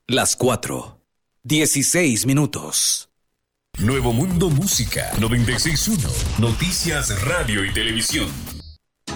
Las 4:16. Nuevo Mundo Música 96.1. Noticias, radio y televisión.